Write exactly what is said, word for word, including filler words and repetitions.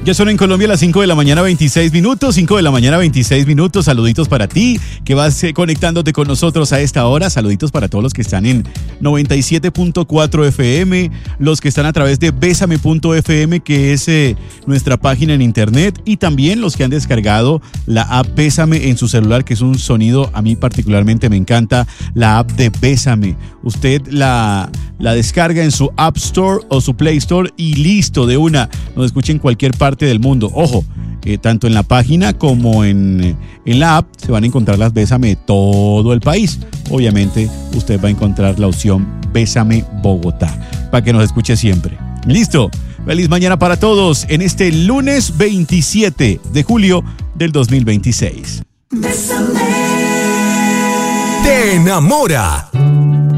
Ya son en Colombia las cinco de la mañana veintiséis minutos, cinco de la mañana veintiséis minutos, saluditos para ti que vas eh, conectándote con nosotros a esta hora, saluditos para todos los que están en noventa y siete punto cuatro F M, los que están a través de besame punto F M, que es eh, nuestra página en internet, y también los que han descargado la app Bésame en su celular, que es un sonido, a mí particularmente me encanta, la app de Bésame. Usted la, la descarga en su App Store o su Play Store y listo, de una, nos escucha en cualquier parte del mundo. Ojo, eh, tanto en la página como en, en la app se van a encontrar las Bésame de todo el país. Obviamente usted va a encontrar la opción Bésame Bogotá para que nos escuche siempre. Listo, feliz mañana para todos en este lunes veintisiete de julio del dos mil veintiséis. Bésame. Te enamora.